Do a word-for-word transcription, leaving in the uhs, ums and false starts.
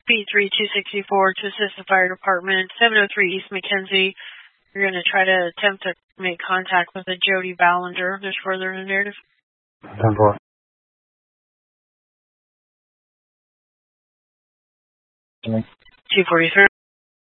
B three two sixty-four to assist the fire department, seven oh three East McKenzie. You're going to try to attempt to make contact with a Jody Ballinger. There's further in the narrative. ten four. two forty-three.